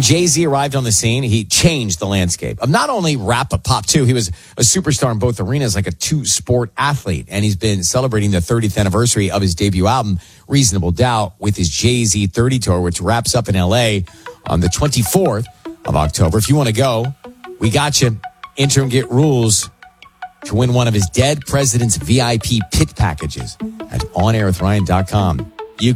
When Jay-Z arrived on the scene, he changed the landscape of not only rap, but pop too. He was a superstar in both arenas, like a two-sport athlete. And he's been celebrating the 30th anniversary of his debut album, Reasonable Doubt, with his Jay-Z 30 tour, which wraps up in L.A. on the 24th of October. If you want to go, we got you. Enter and get rules to win one of his Dead President's VIP pit packages at onairwithryan.com.